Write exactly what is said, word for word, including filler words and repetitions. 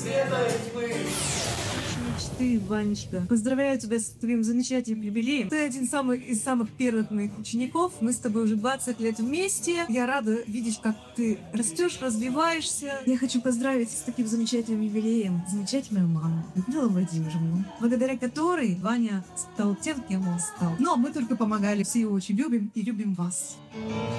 света и тьмы. Мечты, Ванечка. Поздравляю тебя с твоим замечательным юбилеем. Ты один самый, из самых первых моих учеников. Мы с тобой уже двадцать лет вместе. Я рада видеть, как ты растешь, развиваешься. Я хочу поздравить с таким замечательным юбилеем замечательную маму, Людмилу Владимировну, благодаря которой Ваня стал тем, кем он стал. Но мы только помогали. Все его очень любим и любим вас.